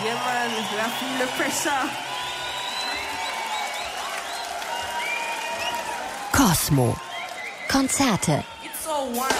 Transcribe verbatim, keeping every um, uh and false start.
Yeah, man, I feel the pressure. Cosmo. Konzerte. It's so wild.